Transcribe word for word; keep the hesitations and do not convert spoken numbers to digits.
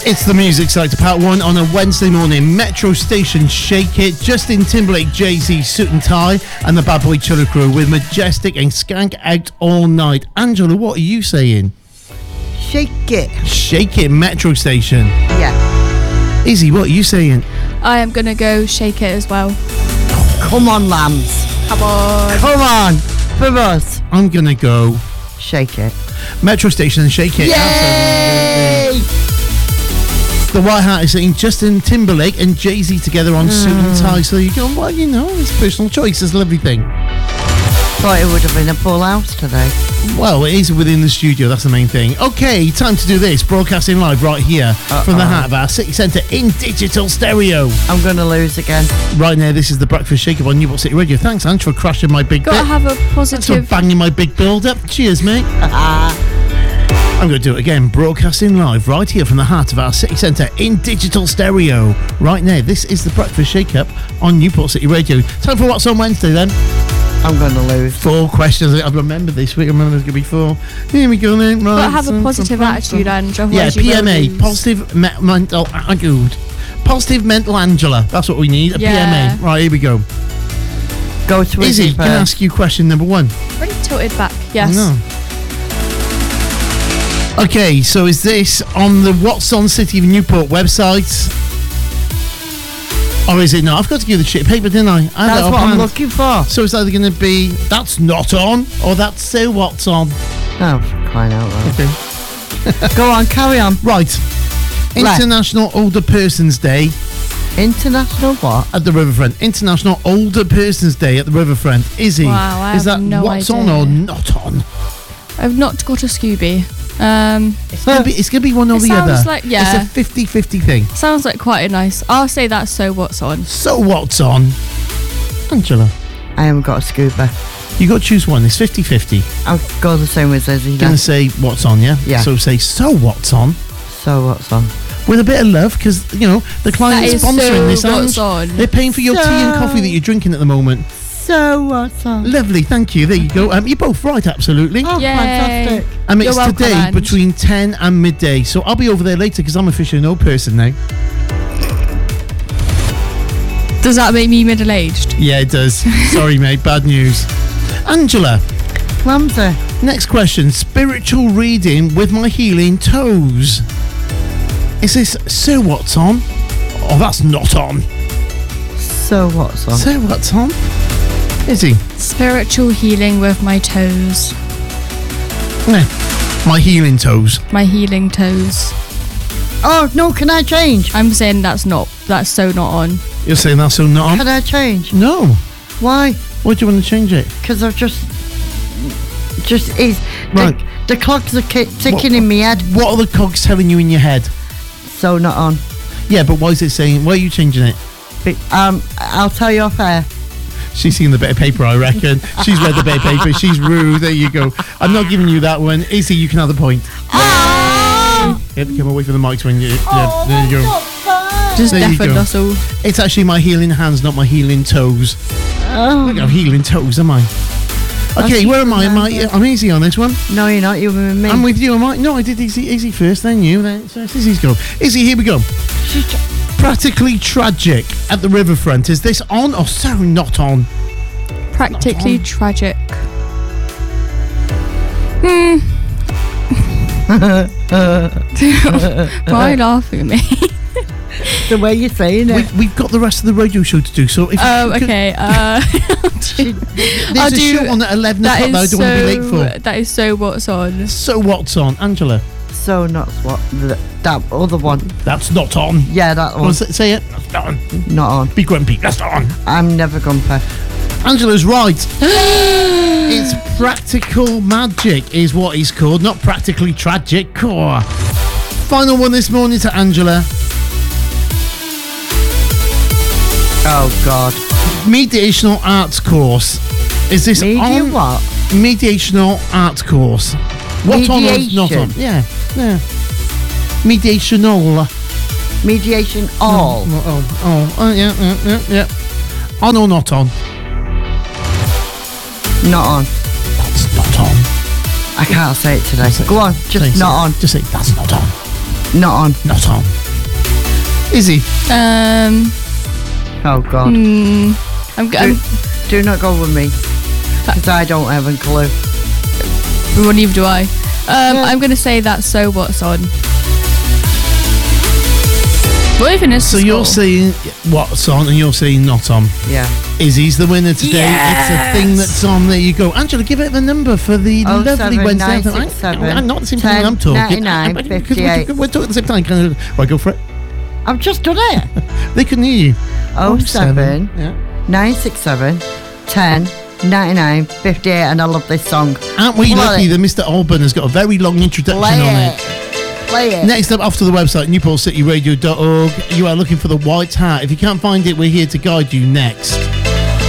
It's the Music Selector Part one on a Wednesday morning. Metro Station, Shake It, Justin Timberlake, Jay-Z, Suit and Tie, and the Bad Boy Chiller Crew with Majestic and Skank Out All Night. Angela, what are you saying? Shake It. Shake It, Metro Station. Yeah. Izzy, what are you saying? I am going to go Shake It as well. Come on, lambs. Come on. Come on. For us. I'm going to go... Shake It. Metro Station and Shake It. Yay! The White Hat is saying Justin Timberlake and Jay-Z together on mm. Suit and Tie. So you go, well, you know, it's personal choice. It's a lovely thing. Thought it would have been a full house today. Well, it is within the studio. That's the main thing. Okay, time to do this. Broadcasting live right here Uh-oh. from the heart of our city centre in digital stereo. I'm going to lose again. Right now, this is the Breakfast Shake-Up on Newport City Radio. Thanks, Ange, for crashing my big Gotta bit. have a positive... Thanks for banging my big build-up. Cheers, mate. I'm going to do it again. Broadcasting live right here from the heart of our city centre in digital stereo. Right now, this is the Breakfast Shake-Up on Newport City Radio. Time for What's on Wednesday, then. I'm going to lose. Four questions. I remember this week. I remember there's going to be four. Here we go then. Right. But have a positive attitude, Angela. Yeah, P M A. Positive me- mental attitude. Positive mental Angela. That's what we need. A yeah. P M A. Right, here we go. Go to Izzy, can I ask you question number one? Really tilted back. Yes. No. Okay, so is this on the What's on City of Newport website? Or is it not? I've got to give the shit paper, didn't I? I that's what I'm looking for. So it's either going to be that's not on or that's so what's on. Oh, for crying out loud. Okay. Go on, carry on. Right. Left. International Older Persons Day. International what? At the Riverfront. International Older Persons Day at the Riverfront. Izzy, wow, I is that have no what's idea. on or not on? I've not got a Scooby. Um, it's going to be it's gonna be one or it the sounds other. Like, yeah. It's a fifty-fifty thing. Sounds like quite a nice. I'll say that's so what's on. So what's on? Angela. I haven't got a scuba. You got to choose one. It's fifty-fifty. I'll go the same as Izzy. You're going to say what's on, yeah? Yeah. So say so what's on. So what's on. With a bit of love, because, you know, the client's sponsoring so this. What's on. They're paying for your so tea and coffee that you're drinking at the moment. So what's on. Lovely, thank you. There you go. Um, you're both right, absolutely. Oh, Yay. fantastic. Um, it's You're welcome, today Ange. between ten and midday, so I'll be over there later because I'm officially an old person now. Does that make me middle-aged? Yeah, it does. Sorry, mate. Bad news. Angela. Clumsy. Next question. Spiritual reading with my healing toes. Is this so what's on? Oh, that's not on. So what's on? So what's on? Izzy. Spiritual healing with my toes. Yeah. My healing toes. My healing toes. Oh, no, can I change? I'm saying that's not, that's so not on. You're saying that's so not on? Can I change? No. Why? Why do you want to change it? Because I've just... Just is... Right. The, the clocks are ki- ticking What- in my head. What are the cogs telling you in your head? So not on. Yeah, but why is it saying... Why are you changing it? But, um, I'll tell you off air. She's seen the bit of paper, I reckon. She's read the bit of paper. She's rude. There you go. I'm not giving you that one. Izzy, you can have the point. Oh! You have to come away from the mics when you... Oh, yeah, there you go. Just There you deafened go. us all. It's actually my healing hands, not my healing toes. Oh. I don't have healing toes, am I? Okay, where am I? Am I? I'm easy on this one. No, you're not. You're with me. I'm with you, am I? No, I did easy, easy first, then you. Then so it's Izzy's go. Izzy, here we go. Practically Tragic at the Riverfront. Is this on or so not on? Practically tragic. Hmm. Why are you laughing at me? The way you're saying it. We, we've got the rest of the radio show to do, so if Oh, you could- okay. Uh, there's I'll a do- show on at eleven that o'clock that I is don't want to be late so. for. That is so. What's on? So what's on, Angela? So not what? The, that other one. That's not on. Yeah, that Well, one. say, say it. That's not on. Not on. Be grumpy. That's not on. I'm never grumpy. Angela's right. It's Practical Magic is what he's called, not Practically Tragic. Core. Final one this morning to Angela. Oh, God. Mediational arts course. Is this Media on? what? Mediational arts course. What on or not on? Mediation. Yeah, yeah. Mediational. Mediation all. Oh, oh, oh, oh, yeah, yeah, yeah, yeah. On or not on? Not on. That's not on. I can't say it today. Say- Go on. say- Just say- not on. Just say that's not on. Not on. Not on. Izzy? Um, Oh, God. hmm, I'm, Do, I'm, do not go with me. Because I don't have a clue. well, neither do I. Um, Yeah. I'm going to say that's So What's On. What even is So the you're score? saying what's on and you're saying not on. Yeah. Izzy's the winner today. Yes! It's a thing that's on. There you go. Angela, give it the number for the Oh, lovely seven, Wednesday. nine, afternoon. six, I- seven, I'm not the same ten, time I'm talking. ninety-nine, I- I- because fifty-eight. We're, we're talking at the same time. Can I, right, go for it. I've just done it. They couldn't hear you. Oh, seven, Yeah. nine, six, seven, ten, ninety-nine, fifty-eight, and I love this song. Aren't we Play lucky it. that Mister Alban has got a very long introduction Play on it. it? Play it. Next up, off to the website, newport city radio dot org. You are looking for the white hat. If you can't find it, we're here to guide you next.